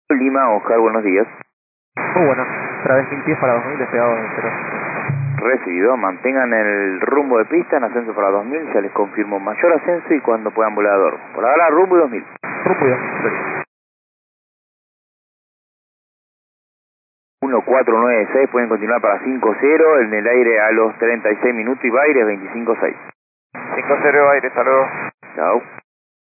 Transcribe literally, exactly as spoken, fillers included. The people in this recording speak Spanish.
Lima, Oscar, buenos días. Muy bueno, otra vez mil pies para dos mil despegado del cero. Recibido, mantengan el rumbo de pista en ascenso para dos mil, ya les confirmo mayor ascenso y cuando puedan volar a Dormo. Por ahora, rumbo y dos mil. Rumbo y dos mil, Florida. uno cuatro nueve seis, pueden continuar para cinco cero, en el aire a los treinta y seis minutos y Baires veinticinco seis. cinco cero, aire, hasta luego. Chao.